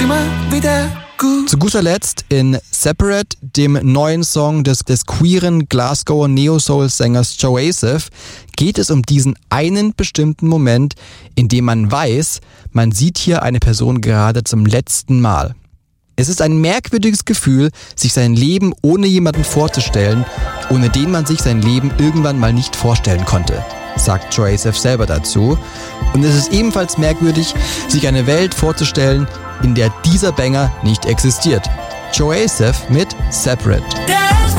immer wieder gut. Zu guter Letzt in Separate, dem neuen Song des queeren Glasgower Neo-Soul-Sängers Joaseph, geht es um diesen einen bestimmten Moment, in dem man weiß, man sieht hier eine Person gerade zum letzten Mal. Es ist ein merkwürdiges Gefühl, sich sein Leben ohne jemanden vorzustellen, ohne den man sich sein Leben irgendwann mal nicht vorstellen konnte, sagt Joaseph selber dazu. Und es ist ebenfalls merkwürdig, sich eine Welt vorzustellen, in der dieser Banger nicht existiert. Joaseph mit Separate.